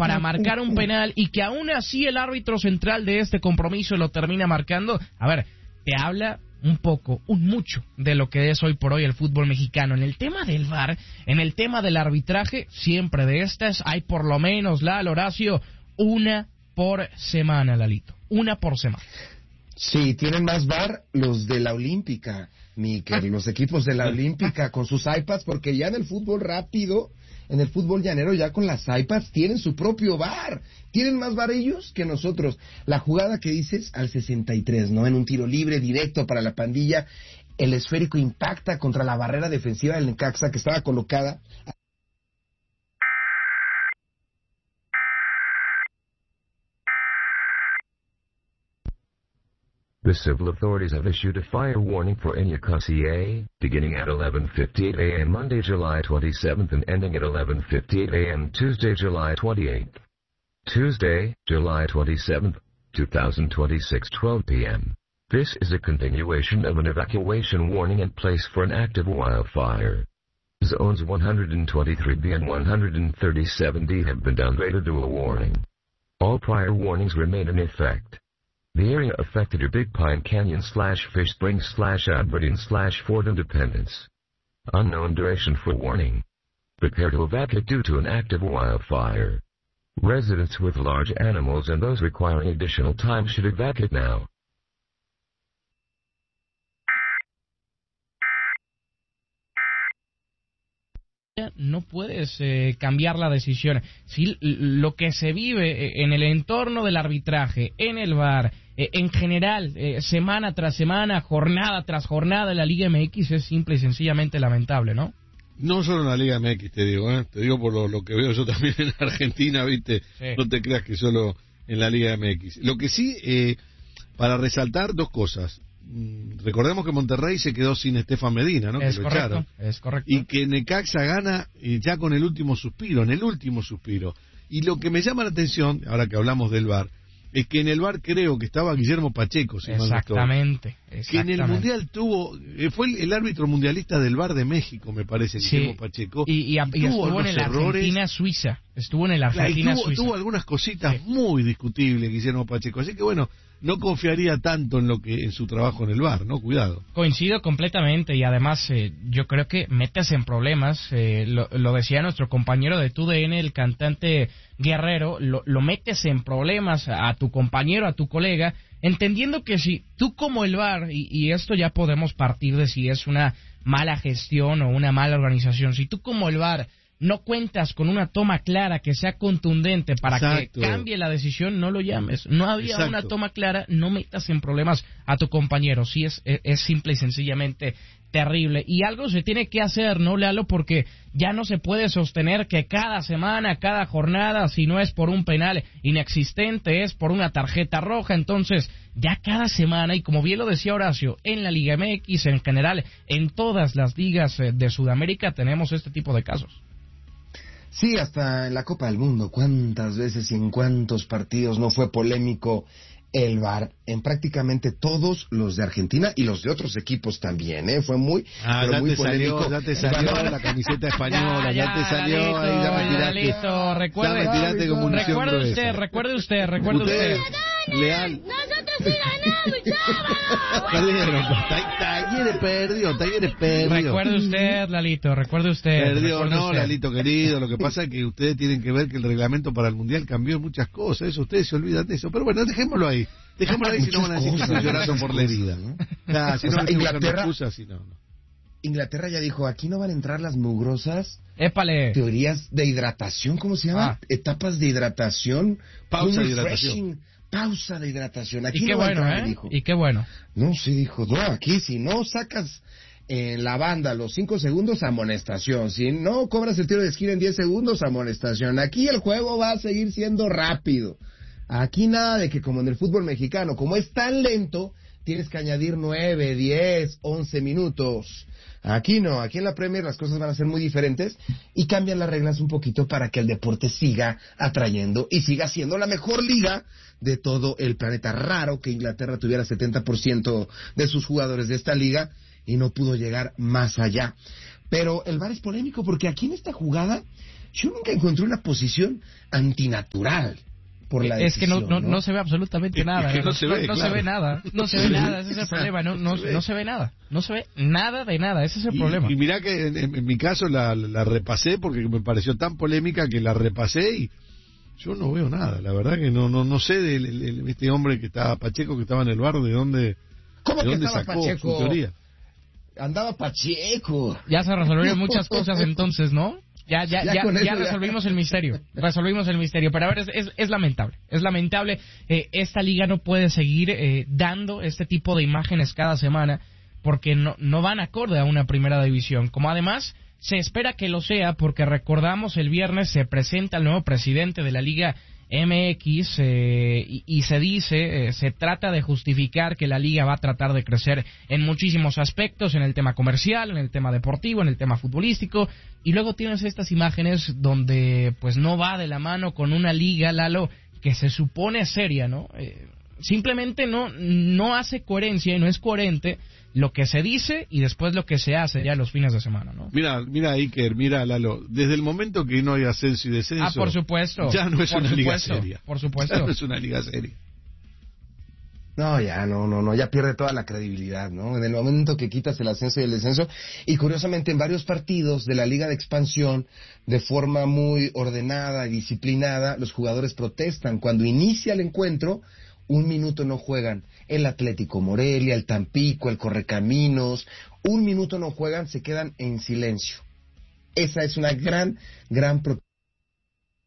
para marcar un penal y que aún así el árbitro central de este compromiso lo termina marcando, a ver, te habla un poco, mucho de lo que es hoy por hoy el fútbol mexicano. En el tema del VAR, en el tema del arbitraje, siempre de estas hay por lo menos, Horacio, una por semana, Lalito, una por semana. Sí, tienen más VAR los de la Olímpica, Mikel, los equipos de la Olímpica con sus iPads, porque ya en el fútbol rápido, en el fútbol llanero, ya con las iPads tienen su propio VAR. Tienen más VAR ellos que nosotros. La jugada que dices al 63, ¿no? En un tiro libre directo para la Pandilla, el esférico impacta contra la barrera defensiva del Necaxa que estaba colocada. The civil authorities have issued a fire warning for Enyakasiye, beginning at 11:58 a.m. Monday, July 27th and ending at 11:58 a.m. Tuesday, July 28th. Tuesday, July 27th, 2026, 12 p.m. This is a continuation of an evacuation warning in place for an active wildfire. Zones 123B and 137D have been downgraded to a warning. All prior warnings remain in effect. The area affected are Big Pine Canyon / Fish Springs / Aberdeen / Fort Independence. Unknown duration for warning. Prepare to evacuate due to an active wildfire. Residents with large animals and those requiring additional time should evacuate now. No puedes cambiar la decisión. Si lo que se vive en el entorno del arbitraje, en el VAR, en general, semana tras semana, jornada tras jornada en la Liga MX es simple y sencillamente lamentable, ¿no? No solo en la Liga MX, te digo por lo que veo yo también en Argentina, ¿viste? Sí. No te creas que solo en la Liga MX. Lo que sí, para resaltar dos cosas. Recordemos que Monterrey se quedó sin Estefan Medina, ¿no? Es que lo correcto, echaron. Es correcto. Y que Necaxa gana ya con el último suspiro, en el último suspiro. Y lo que me llama la atención, ahora que hablamos del VAR, es que en el VAR creo que estaba Guillermo Pacheco, si exactamente, que en el Mundial fue el árbitro mundialista del VAR de México, me parece, sí. Guillermo Pacheco. Y estuvo en el Argentina-Suiza. Estuvo en el Argentina-Suiza. Tuvo algunas cositas muy discutibles, Guillermo Pacheco. Así que bueno, no confiaría tanto en su trabajo en el VAR, ¿no? Cuidado. Coincido completamente y además yo creo que metes en problemas, lo decía nuestro compañero de TUDN, el cantante Guerrero, lo metes en problemas a tu compañero, a tu colega, entendiendo que si tú como el VAR, y esto ya podemos partir de si es una mala gestión o una mala organización, si tú como el VAR no cuentas con una toma clara que sea contundente para Exacto. que cambie la decisión, no lo llames. No había Exacto. una toma clara, no metas en problemas a tu compañero. Sí, es simple y sencillamente terrible. Y algo se tiene que hacer, ¿no, Lalo? Porque ya no se puede sostener que cada semana, cada jornada, si no es por un penal inexistente, es por una tarjeta roja. Entonces, ya cada semana, y como bien lo decía Horacio, en la Liga MX, en general, en todas las ligas de Sudamérica, tenemos este tipo de casos. Sí, hasta en la Copa del Mundo, cuántas veces y en cuántos partidos no fue polémico el VAR, en prácticamente todos los de Argentina y los de otros equipos también, fue muy, pero muy polémico. Ya te salió la camiseta española, ya te salió, Lalito, ahí ya me tiraste. Lalito, recuerde usted. Leal. Nosotros sí ganamos, chava. Perdieron, Talleres perdió. Recuerde usted, Lalito, Perdió, no, usted. Lalito querido, lo que pasa es que ustedes tienen que ver que el reglamento para el Mundial cambió muchas cosas, eso ustedes se olvidan de eso, pero bueno, dejémoslo ahí, si no van a decir que estoy llorando por la herida, ¿no? Claro, si no, Inglaterra, no. Inglaterra ya dijo, aquí no van a entrar las mugrosas ¡Épale! teorías de hidratación, ¿cómo se llama? Etapas de hidratación, pausa de hidratación. Pausa de hidratación. Aquí y qué no bueno, entrar, dijo. Y qué bueno. No, sí, dijo, no, aquí si no sacas en la banda los 5 segundos, amonestación. Si no cobras el tiro de esquina en 10 segundos, amonestación. Aquí el juego va a seguir siendo rápido. Aquí nada de que como en el fútbol mexicano, como es tan lento, tienes que añadir 9, 10, 11 minutos. Aquí no, aquí en la Premier las cosas van a ser muy diferentes y cambian las reglas un poquito para que el deporte siga atrayendo y siga siendo la mejor liga de todo el planeta. Raro que Inglaterra tuviera 70% de sus jugadores de esta liga y no pudo llegar más allá. Pero el VAR es polémico porque aquí en esta jugada Yo nunca encontré una posición antinatural por la decisión. Es que no se ve absolutamente nada. Es que no se ve nada. No se ve nada, ese es el problema. No se ve nada. No se ve nada de nada, ese es el problema. Y mirá que en mi caso la repasé porque me pareció tan polémica que la repasé y yo no veo nada. La verdad que no sé de este hombre que estaba, Pacheco, que estaba en el bar, de dónde, ¿Cómo de que dónde estaba sacó Pacheco? su teoría. Andaba Pacheco. Ya se resolvieron muchas cosas entonces, ¿no? Ya resolvimos el misterio. Pero a ver, es lamentable. Es lamentable. Esta liga no puede seguir dando este tipo de imágenes cada semana porque no van acorde a una primera división. Como además se espera que lo sea porque recordamos el viernes se presenta el nuevo presidente de la Liga MX y se dice, se trata de justificar que la liga va a tratar de crecer en muchísimos aspectos, en el tema comercial, en el tema deportivo, en el tema futbolístico, y luego tienes estas imágenes donde pues no va de la mano con una liga, Lalo, que se supone seria, ¿no? Simplemente no hace coherencia y no es coherente lo que se dice y después lo que se hace ya los fines de semana, ¿no? Mira Iker, mira Lalo, desde el momento que no hay ascenso y descenso, por supuesto, ya no es una liga seria. Por supuesto. Ya no es una liga seria. No, ya pierde toda la credibilidad, ¿no? En el momento que quitas el ascenso y el descenso, y curiosamente en varios partidos de la Liga de Expansión, de forma muy ordenada y disciplinada, los jugadores protestan. Cuando inicia el encuentro, 1 minuto no juegan. El Atlético Morelia, el Tampico, el Correcaminos, 1 minuto no juegan, se quedan en silencio. Esa es una gran protesta.